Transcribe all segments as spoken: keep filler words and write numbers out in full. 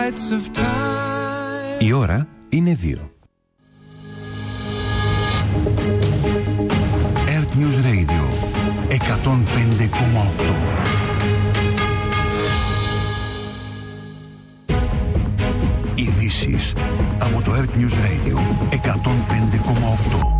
Η ώρα είναι δύο. Earth News Radio εκατόν πέντε κόμμα οκτώ. Ειδήσεις από το Earth News Radio εκατόν πέντε κόμμα οκτώ.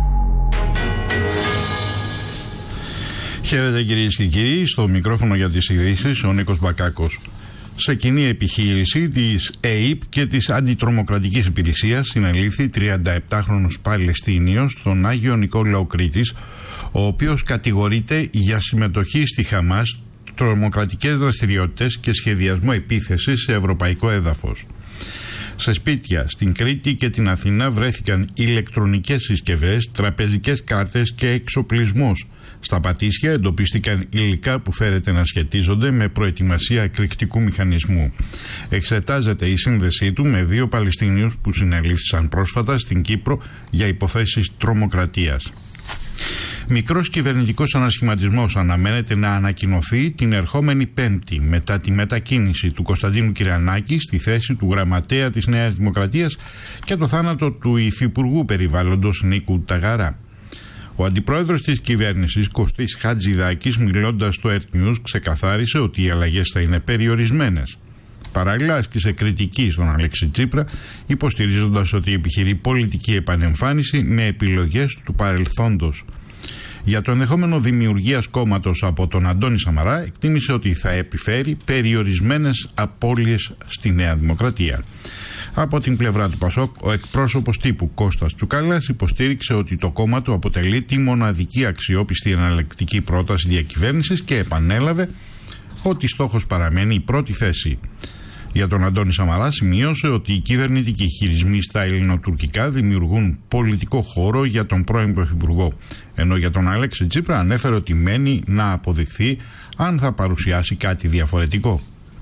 Χαίρετε κυρίες και κύριοι, στο μικρόφωνο για τις ειδήσεις ο Νίκος Μπακάκος. Σε κοινή επιχείρηση της ΕΕΠ και της Αντιτρομοκρατικής Υπηρεσίας συνελήφθη τριανταεπτάχρονος Παλαιστίνιος στον Άγιο Νικόλαο Κρήτης, ο οποίος κατηγορείται για συμμετοχή στη Χαμάς, τρομοκρατικές δραστηριότητες και σχεδιασμό επίθεσης σε ευρωπαϊκό έδαφος. Σε σπίτια στην Κρήτη και την Αθήνα βρέθηκαν ηλεκτρονικές συσκευές, τραπεζικές κάρτες και εξοπλισμός. Στα Πατήσια εντοπίστηκαν υλικά που φέρεται να σχετίζονται με προετοιμασία εκρηκτικού μηχανισμού. Εξετάζεται η σύνδεσή του με δύο Παλαιστίνιους που συνελήφθησαν πρόσφατα στην Κύπρο για υποθέσεις τρομοκρατίας. Μικρός κυβερνητικός ανασχηματισμός αναμένεται να ανακοινωθεί την ερχόμενη Πέμπτη μετά τη μετακίνηση του Κωνσταντίνου Κυριανάκη στη θέση του γραμματέα της Νέας Δημοκρατίας και το θάνατο του Υφυπουργού Περιβάλλοντος Νίκου Ταγαρά. Ο αντιπρόεδρος της κυβέρνησης Κωστής Χατζηδάκης, μιλώντας στο Earth News, ξεκαθάρισε ότι οι αλλαγές θα είναι περιορισμένες. Παράλληλα άσκησε κριτική στον Αλέξη Τσίπρα, υποστηρίζοντας ότι επιχειρεί πολιτική επανεμφάνιση με επιλογές του παρελθόντος. Για το ενδεχόμενο δημιουργίας κόμματος από τον Αντώνη Σαμαρά, εκτίμησε ότι θα επιφέρει περιορισμένες απώλειες στη Νέα Δημοκρατία. Από την πλευρά του Πασόκ, ο εκπρόσωπος τύπου Κώστας Τσουκάλας υποστήριξε ότι το κόμμα του αποτελεί τη μοναδική αξιόπιστη εναλλακτική πρόταση διακυβέρνησης και επανέλαβε ότι στόχος παραμένει η πρώτη θέση. Για τον Αντώνη Σαμαρά σημείωσε ότι οι κυβερνητικοί χειρισμοί στα ελληνοτουρκικά δημιουργούν πολιτικό χώρο για τον πρώην Πρωθυπουργό, ενώ για τον Αλέξη Τσίπρα ανέφερε ότι μένει να αποδειχθεί αν θα παρουσιάσει κάτι διαφορετικό.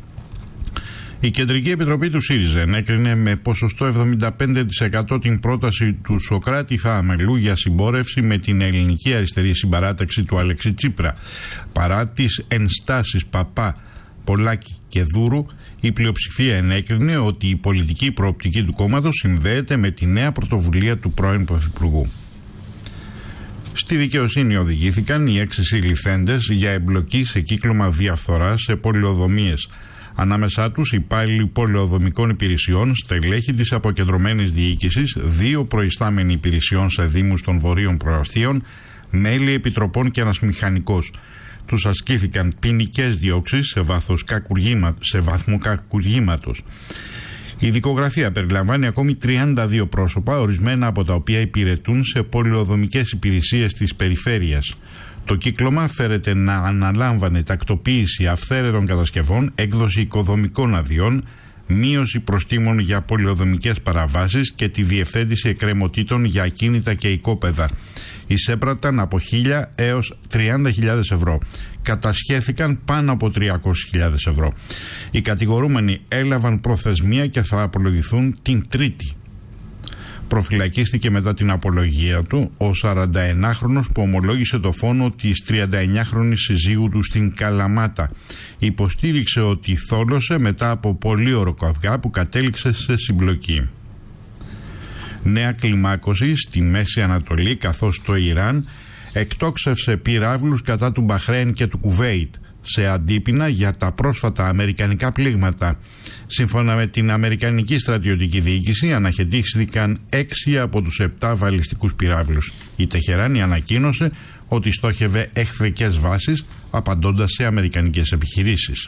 Η Κεντρική Επιτροπή του ΣΥΡΙΖΑ ενέκρινε με ποσοστό εβδομήντα πέντε τοις εκατό την πρόταση του Σωκράτη Φαμελού για συμπόρευση με την ελληνική αριστερή συμπαράταξη του Αλέξη Τσίπρα. Παρά τις ενστάσεις Παπά, Πολάκη και Δούρου, η πλειοψηφία ενέκρινε ότι η πολιτική προοπτική του κόμματος συνδέεται με τη νέα πρωτοβουλία του πρώην Πρωθυπουργού. Στη δικαιοσύνη οδηγήθηκαν οι έξι συλληφθέντες για εμπλοκή σε κύκλωμα διαφθοράς σε πολεοδομίες. Ανάμεσά τους υπάλληλοι πολεοδομικών υπηρεσιών, στελέχη της αποκεντρωμένης διοίκησης, δύο προϊστάμενοι υπηρεσιών σε δήμους των βορείων προαστίων, μέλη επιτροπών και ένας μηχανικός. Τους ασκήθηκαν ποινικές διώξεις σε, σε βαθμό κακουργήματος. Η δικογραφία περιλαμβάνει ακόμη τριάντα δύο πρόσωπα, ορισμένα από τα οποία υπηρετούν σε πολεοδομικές υπηρεσίες της περιφέρειας. Το κύκλωμα φέρεται να αναλάμβανε τακτοποίηση αυθαίρετων κατασκευών, έκδοση οικοδομικών αδειών, μείωση προστίμων για πολεοδομικές παραβάσεις και τη διευθέτηση εκκρεμωτήτων για ακίνητα και οικόπεδα. Εισέπραταν από χίλια έως τριάντα χιλιάδες ευρώ. Κατασχέθηκαν πάνω από τριακόσιες χιλιάδες ευρώ. Οι κατηγορούμενοι έλαβαν προθεσμία και θα απολογηθούν την Τρίτη. Προφυλακίστηκε μετά την απολογία του ο σαρανταενάχρονος που ομολόγησε το φόνο της τριανταεννιάχρονης συζύγου του στην Καλαμάτα. Υποστήριξε ότι θόλωσε μετά από πολύ οροκαυγά που κατέληξε σε συμπλοκή. Νέα κλιμάκωση στη Μέση Ανατολή, καθώς το Ιράν εκτόξευσε πυράβλους κατά του Μπαχρέιν και του Κουβέιτ σε αντίπεινα για τα πρόσφατα αμερικανικά πλήγματα. Σύμφωνα με την Αμερικανική στρατιωτική διοίκηση, αναχαιτήθηκαν έξι από τους επτά βαλιστικούς πυράβλους. Η Τεχεράνη ανακοίνωσε ότι στόχευε εχθρικές βάσεις, απαντώντας σε αμερικανικές επιχειρήσεις.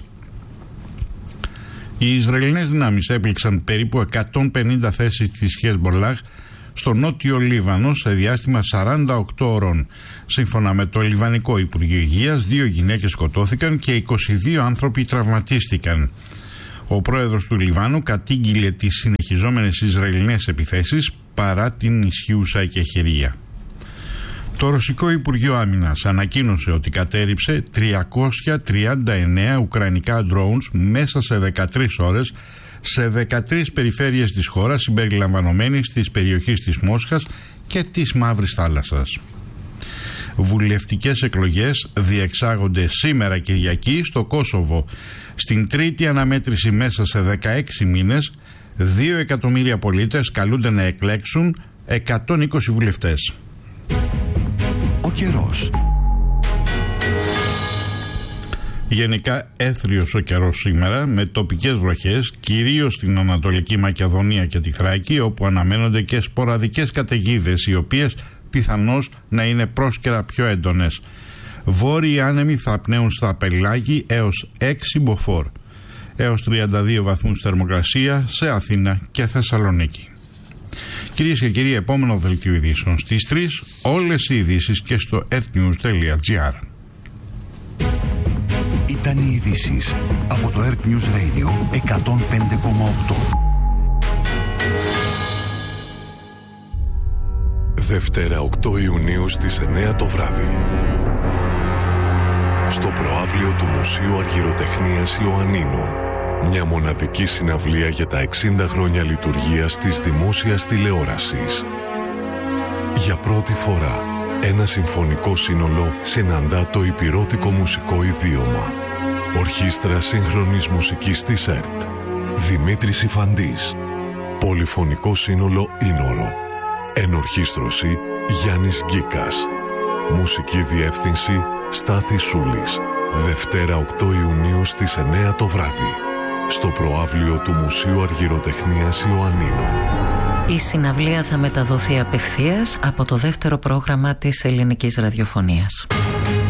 Οι Ισραηλινές δυνάμεις έπληξαν περίπου εκατόν πενήντα θέσεις της Χεσμπολάχ στο νότιο Λίβανο σε διάστημα σαράντα οκτώ ώρων. Σύμφωνα με το Λιβανικό Υπουργείο Υγείας, δύο γυναίκες σκοτώθηκαν και είκοσι δύο άνθρωποι τραυματίστηκαν. Ο πρόεδρος του Λιβάνου κατήγγειλε τις συνεχιζόμενες Ισραηλινές επιθέσεις παρά την ισχύουσα εκεχηρία. Το Ρωσικό Υπουργείο Άμυνας ανακοίνωσε ότι κατέρριψε τριακόσια τριάντα εννέα ουκρανικά drones μέσα σε δεκατρείς ώρες σε δεκατρείς περιφέρειες της χώρας, συμπεριλαμβανομένης της περιοχής της Μόσχας και της Μαύρης Θάλασσας. Βουλευτικές εκλογές διεξάγονται σήμερα Κυριακή στο Κόσοβο. Στην τρίτη αναμέτρηση μέσα σε δεκαέξι μήνες, δύο εκατομμύρια πολίτες καλούνται να εκλέξουν εκατόν είκοσι βουλευτές. Ο καιρός. Γενικά έθριος ο καιρός σήμερα, με τοπικές βροχές, κυρίως στην Ανατολική Μακεδονία και τη Θράκη, όπου αναμένονται και σποραδικές καταιγίδες, οι οποίες πιθανώς να είναι πρόσκαιρα πιο έντονες. Βόρειοι άνεμοι θα πνέουν στα πελάγη έως έξι μποφόρ, έως τριάντα δύο βαθμούς θερμοκρασία σε Αθήνα και Θεσσαλονίκη. Κυρίες και κύριοι, επόμενο δελτίο ειδήσεων στις τρεις, όλες οι ειδήσεις και στο earthnews τελεία gr. Ήταν οι ειδήσεις από το Earth News Radio εκατόν πέντε κόμμα οκτώ. Δευτέρα οκτώ Ιουνίου στις εννιά το βράδυ. Στο προαύλιο του Μουσείου Αργυροτεχνίας Ιωαννίνου. Μια μοναδική συναυλία για τα εξήντα χρόνια λειτουργίας της δημόσιας τηλεόρασης. Για πρώτη φορά, ένα συμφωνικό σύνολο συναντά το υπηρώτικο μουσικό ιδίωμα. Ορχήστρα σύγχρονης μουσικής της ΕΡΤ. Δημήτρης Ιφαντής. Πολυφωνικό σύνολο Ίνορο. Ενορχήστρωση Γιάννης Γκίκας. Μουσική διεύθυνση Στάθης Σούλης. Δευτέρα οκτώ Ιουνίου στις εννιά το βράδυ. Στο προαύλιο του Μουσείου Αργυροτεχνίας Ιωαννίνων. Η συναυλία θα μεταδοθεί απευθείας από το δεύτερο πρόγραμμα της ελληνικής ραδιοφωνίας.